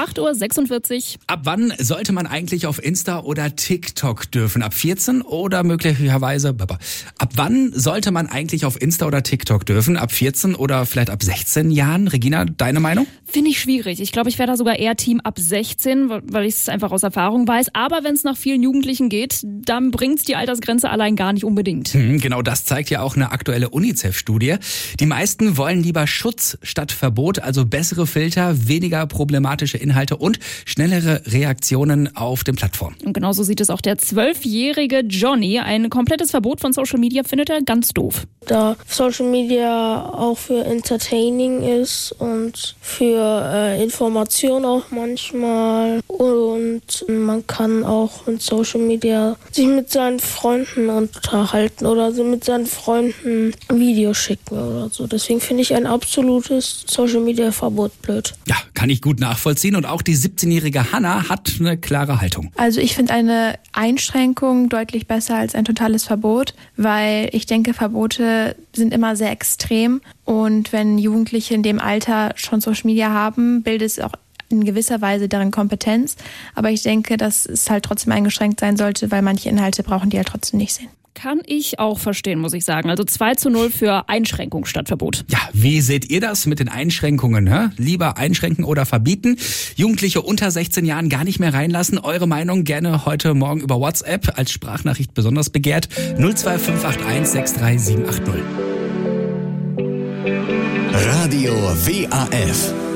8:46 Uhr. Ab wann sollte man eigentlich auf Insta oder TikTok dürfen? Ab 14 oder möglicherweise... Ab wann sollte man eigentlich auf Insta oder TikTok dürfen? Ab 14 oder vielleicht ab 16 Jahren? Regina, deine Meinung? Finde ich schwierig. Ich glaube, ich wäre da sogar eher Team ab 16, weil ich es einfach aus Erfahrung weiß. Aber wenn es nach vielen Jugendlichen geht, dann bringt es die Altersgrenze allein gar nicht unbedingt. Genau, das zeigt ja auch eine aktuelle UNICEF-Studie. Die meisten wollen lieber Schutz statt Verbot, also bessere Filter, weniger problematische Inhalte und schnellere Reaktionen auf den Plattformen. Und genauso sieht es auch der 12-jährige Johnny. Ein komplettes Verbot von Social Media findet er ganz doof. Da Social Media auch für Entertaining ist und für Information auch manchmal. Und man kann auch mit Social Media sich mit seinen Freunden unterhalten oder so mit seinen Freunden Videos schicken oder so. Deswegen finde ich ein absolutes Social Media Verbot blöd. Ja, kann ich gut nachvollziehen. Und auch die 17-jährige Hannah hat eine klare Haltung. Also ich finde eine Einschränkung deutlich besser als ein totales Verbot, weil ich denke, Verbote sind immer sehr extrem. Und wenn Jugendliche in dem Alter schon Social Media haben, bildet es auch in gewisser Weise deren Kompetenz. Aber ich denke, dass es halt trotzdem eingeschränkt sein sollte, weil manche Inhalte brauchen die halt trotzdem nicht sehen. Kann ich auch verstehen, muss ich sagen. Also 2:0 für Einschränkung statt Verbot. Ja, wie seht ihr das mit den Einschränkungen? Hä? Lieber einschränken oder verbieten? Jugendliche unter 16 Jahren gar nicht mehr reinlassen? Eure Meinung gerne heute Morgen über WhatsApp, als Sprachnachricht besonders begehrt. 02581 63780. Radio WAF